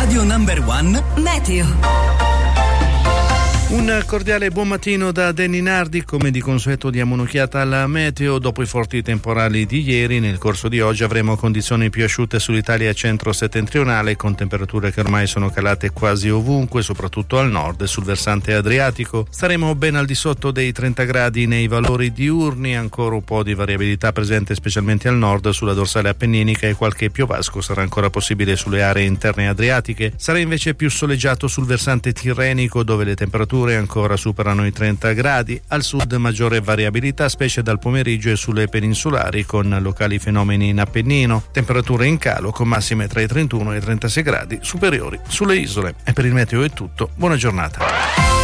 Radio Number One Meteo. Un cordiale buon mattino da Danny Nardi. Come di consueto diamo un'occhiata alla meteo. Dopo i forti temporali di ieri, nel corso di oggi avremo condizioni più asciutte sull'Italia centro-settentrionale, con temperature che ormai sono calate quasi ovunque, soprattutto al nord e sul versante adriatico. Staremo ben al di sotto dei 30 gradi nei valori diurni, ancora un po' di variabilità presente specialmente al nord, sulla dorsale appenninica, e qualche piovasco sarà ancora possibile sulle aree interne adriatiche. Sarà invece più soleggiato sul versante tirrenico, dove le temperature ancora superano i 30 gradi. Al sud maggiore variabilità, specie dal pomeriggio, e sulle peninsulari con locali fenomeni in Appennino. Temperature in calo con massime tra i 31 e i 36 gradi, superiori sulle isole. E per il meteo è tutto. Buona giornata.